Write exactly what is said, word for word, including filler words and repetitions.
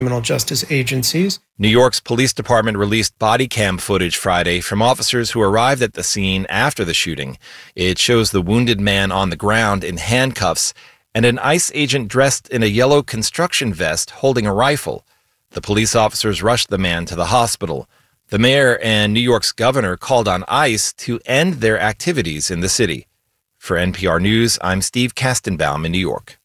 criminal justice agencies. New York's police department released body cam footage Friday from officers who arrived at the scene after the shooting. It shows the wounded man on the ground in handcuffs and an ICE agent dressed in a yellow construction vest holding a rifle. The police officers rushed the man to the hospital. The mayor and New York's governor called on ICE to end their activities in the city. For N P R News, I'm Steve Kastenbaum in New York.